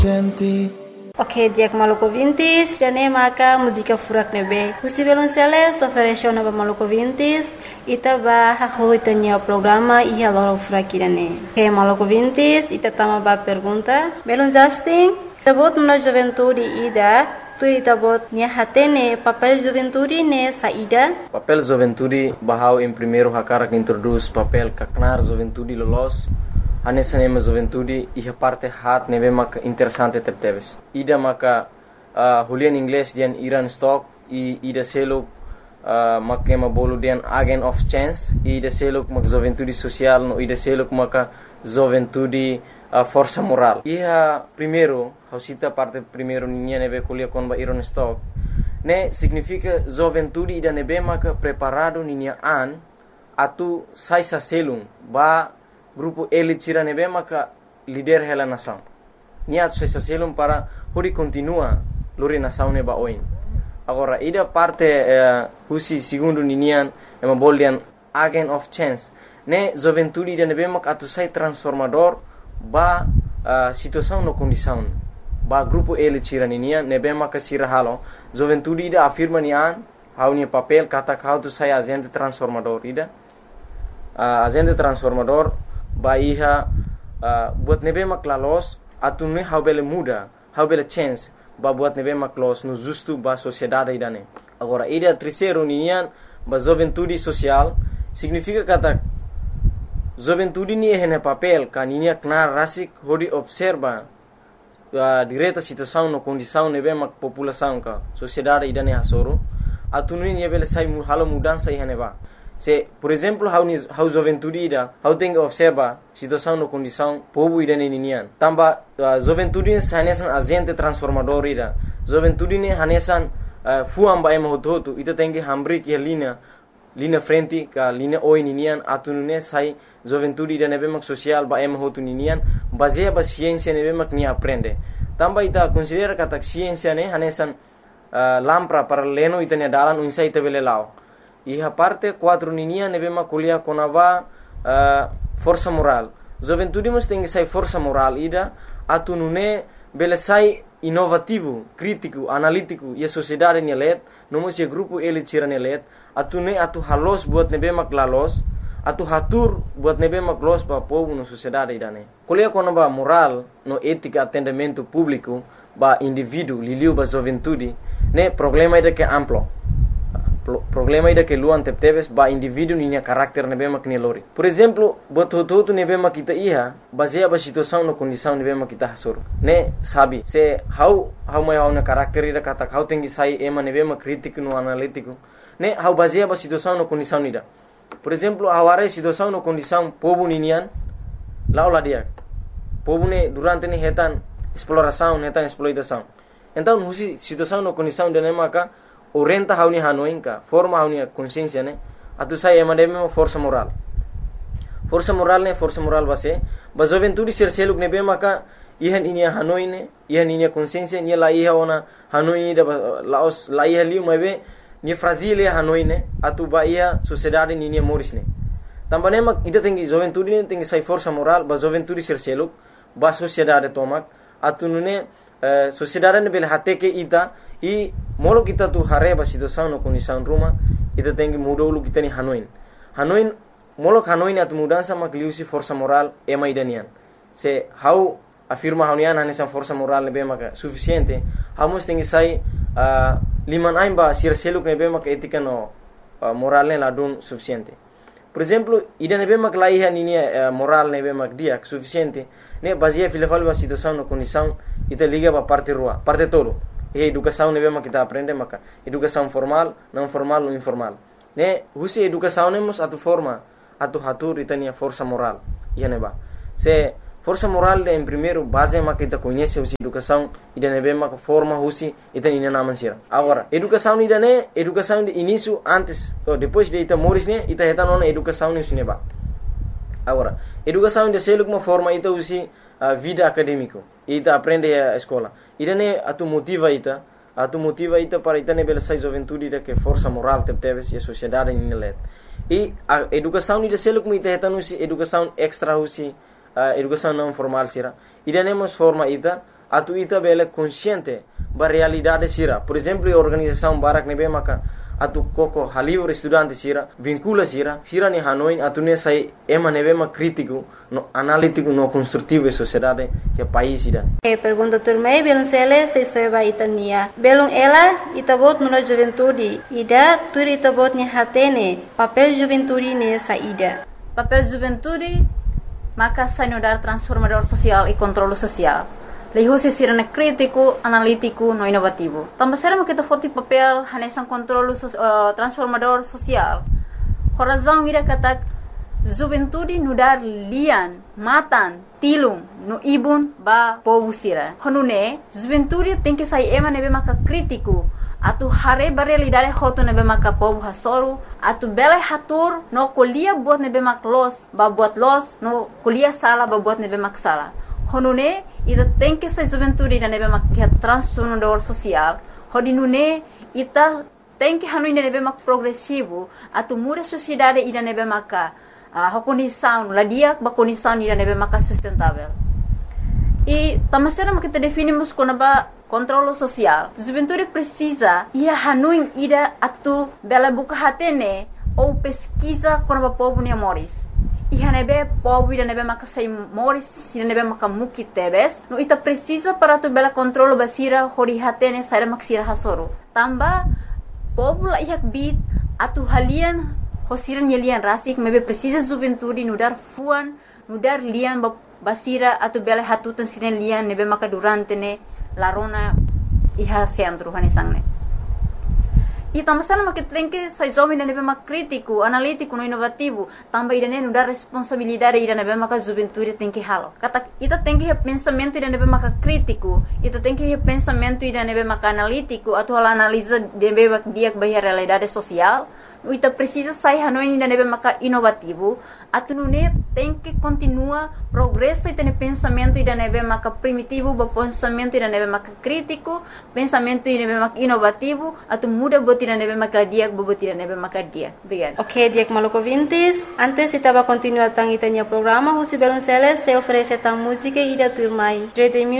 Ok, diak maluco vintis, jane maka música furak nebe. Husi Belonceles ofereceu nova maluco vintis, ita ba haho itanya programa ia loro furak irane. Ok, maluco vintis, ita tama ba pergunta. Belon Justin, tabot na juventude ida, tu tabot nia hatene papel juventude ne saída. Papel juventude bahau em primeiro hakara que introduz papel kaknar juventude lolos. Anessa nema juventude e a parte hat neve maka interessante tepteves. Ida maka hulian inglês dian Iran stock e ida selo maka ema bolu dian agent of chance e ida selo maka juventude social no ida selo maka juventude força moral. E a primeiro, hausita parte primeiro ninha neve kulia kon ba Iran stock. Ne significa juventude ida neve maka preparado ninha an atu sai sa selum ba grupo elite tira nebe maka líder hela nação. Niat se selum para hori continua lori nação neba oin. Agora ida parte husi segundo ninian ema boldian agent of chance. Ne juventude ida nebe maka atu sai transformador ba situação no condição. Ba grupo elite tira ninian nebe maka sira halo. Juventude ida afirma nian haunia papel kata kau tu sai agente transformador ida. Agente transformador Bahia buat nebe maklalos atune haubele muda haubele chance ba buat nebe maklos no justo ba sociedade idane. Agora ida terceiro nian ba juventude social significa kata juventude ni hene papel kaninia knar rasik hodi observa direta situação no condição nebe mak população ka sociedade idane hasoro atune ni bele sai halo mudança hene ba. Se, por exemplo, how juventude ida, how tem que observa situação no condição povo ida ninian. Tamba juventude hanesan agente transformador ida. Juventude ne hanesan fuam ba ema hototo ita tem que hambri que linha frente ka linha oi ninian atunune sai juventude ida nebe mak social ba ema hotu ninian baseia ba ciência nebe mak ni aprende. Tamba ita considera kata ciência ne hanesan lampra para leno ita ne dalan unsa ita bele lao. E a parte 4 ninia nebe makulia konava força moral. Juventude mas tem que sai força moral ida atunune bele sai inovativo, crítico, analítico e a sociedade nelet, nomos e grupo ele tira nelet, atune atu halos buat nebe maklalos, atu hatur buat nebe maklos ba povo no sociedade idane. Kulia konava moral no ética atendimento público ba indivíduo liliu ba juventude, ne problema ida que amplo. Problema ida que luan tepteves ba indivíduo ninya carácter nebe mak lori. Por exemplo, bototo nebe mak kita iha baseia ba situação no condição nebe mak kita hasur. Ne sabi se how mai na carácter ida kata how tengi sai ema nebe mak crítico no analítico. Ne how baseia ba situação no condição ida. Por exemplo, aware situação no condição povo ninian laula dia. Povo ne durante ne hetan exploração, hetan exploitação. Então, husi situação no condição de nemaka orienta hauni hanoinka forma hauni consciência ne atu sai emademe força moral força moral base ba juventude ser seluk ne be maka ihan inia hanoine ihan inia consciência ni la iha ona hanoine da laos la iha liu mabe ni fragile hanoine atu ba ia sociedade ni morisne tambane mak ida tengi juventude ne tengi sai força moral ba juventude ser seluk ba sociedade tomak atu nune sociedade ne bel hateke ita e molo kita tu hareba situação no condição ruma ita tem que mudar o kita ni hanoin molo hanoin atu mudança makliusi força moral ema idanian se how afirma haunian hanesa força moral ne bema suficiente hamos tem que sai liman aimba sir seluk ne bema etika no moral ne ladun suficiente. Por exemplo, ida ne bema klaiha ni moral ne bema dia suficiente ne baseia filafal ba situação no condição ita liga ba parte rua parte todo. E educação nebe mak kita aprende maka educação formal, não formal ou informal. Ne husi educação nemos atu forma atu hatur itania força moral. Ia neba. Se força moral em primeiro base mak kita conhece husi educação ida nebe mak forma husi itani naman sira. Agora, educação ida ne educação de início antes ou depois de ita moris ne ita hetan ona educação ne neba. Agora, educação de seluk uma forma ita husi vida acadêmico. Ita aprende a escola. Ida ne atu motiva ita para ita ne bela sai juventude ida que força moral tepteves e a sociedade ni let. E a educação ida seluk mu ita hetan husi educação extra husi educação não formal sira. Ida ne mos forma ita atu ita bele consciente ba realidade sira. Por exemplo, a organização Barak nebe maka atu koko halivre estudante sira vincula sira ni Hanoi atu ne sai ema nebe ma crítico no analítico no construtivo e sociedade que país ida. Pergunta turmei belum sele se soeba itania belum ela itabot nuna juventude ida tur itabot ni hatene papel juventude ne saída. Papel juventude maka sanudar transformador social e controle social. Lehusi sirene crítico, analítico, no inovativo. Também será que foto papel hanesan controle transformador social. Horazão ira katak juventude nudar lian, matan, tilung, no ibun ba povo sira. Honune juventude tem que sair ema nebe maka crítico. Atu hare ba realidade hoto nebe maka povo hasoru. Atu bela hatur no kuliah buat nebe mak los, ba buat los, no kuliah sala ba buat nebe mak sala. Honune ita tem que ser juventude ida nebe mak transformador social. Hodinune ita tem que hanu ida nebe mak progressivo. Atu muda sociedade ida nebe maka condição, ladia ba condição ida nebe maka sustentável. E tamasera kita definimos como ba controle social. Juventude precisa ia hanu ida atu bela buka hatene ou pesquisa como ba povo ne moris. Iha nebe povo ida nebe maka sai moris ida nebe maka muki tebes no ita precisa para tu bela controle basira hori hatene sai maksira hasoro tamba povo la ihak bit atu halian hosiran yelian rasik mebe precisa juventude nudar fuan nudar lian basira atu bela hatutan sinen lian nebe maka durante ne larona iha centro hanesangne. E também sama que tem que sai jovem da nebe mak crítico, analítico, no inovativo, também ida ne dar responsabilidade ida nebe mak juventude tem que halo. Kata ita tem que pensamento ida nebe mak crítico, ita tem que pensamento ida nebe mak analítico, atau analisa nebe mak dia bahia realidade social. Ita precisa sai hanoi ida nebe mak inovativo, atu nune tem que continua progresso ita ne pensamento ida nebe mak primitivo, ba pensamento ida nebe mak crítico, pensamento ida nebe mak inovativo, atu muda tira nebe makadia, bobo tira nebe makadia. Obrigada. Ok, Diak Maluco Vintes. Antes estava continuando tang itanya programa, Husi Belonceles se oferece tang música e da turmai.